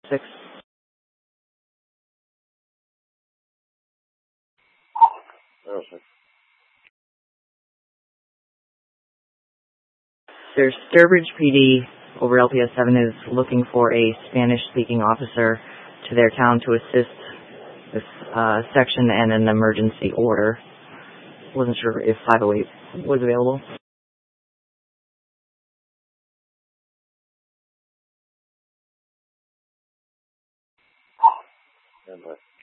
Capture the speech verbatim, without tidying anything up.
six. Oh, six. There's Sturbridge P D over L P S seven is looking for a Spanish-speaking officer to their town to assist this uh, section and an emergency order. Wasn't sure if five oh eight was available. Stand by.